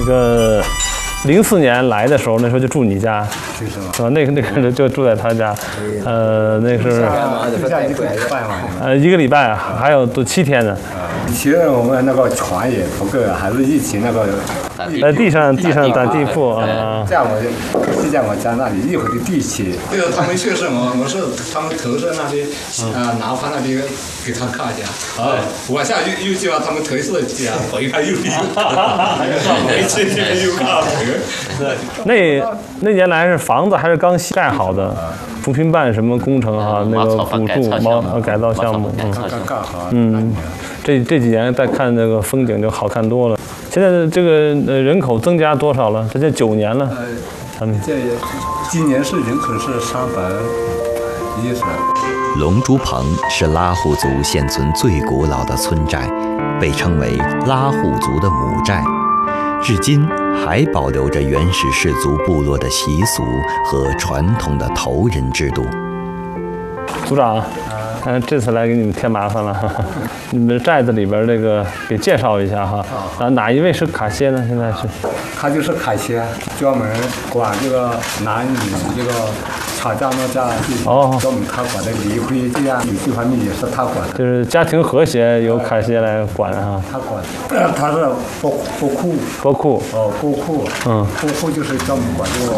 那个04年来的时候，那时候就住你家， 就是嘛， 是吧？那个人就住在他家，那是度假1个礼拜嘛。 1个礼拜啊，还有都7天呢。 以前我们那个床也不够，还是一起那个在地上打地铺啊。 在我家那里一会儿就地起。 这个他们去世，我是他们投射那边拿他那边给他看一下。往下又叫他们投射一下，回来又回去又看。 那年来是房子还是刚盖好的，扶贫办什么工程哈，那个补助改造项目， 刚好。 这几年再看那个风景就好看多了。现在的这个人口增加多少了？这9年了。 今年是人口是310。 龙珠棚是拉祜族现存最古老的村寨，被称为拉祜族的母寨，至今还保留着原始氏族部落的习俗和传统的头人制度。 组长，这次来给你们添麻烦了，你们寨子里边这个给介绍一下哈。哪一位是卡歇呢？现在是？ 他就是卡歇，专门管这个男女这个吵架闹架，专门他管的离婚这样有些方面也是他管的。 就是家庭和谐由卡歇来管哈。 他管，他是波库。波库就是专门管这个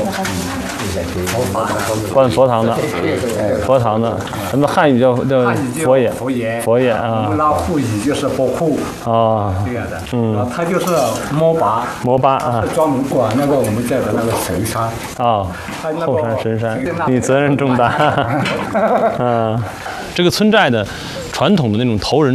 管佛堂的，佛堂的，咱们汉语叫佛爷啊。 我们拉祜语就是波库这样的。他就是摩巴啊。专门管那个我们这的那个神山后山神山，你责任重大。这个村寨的传统的那种头人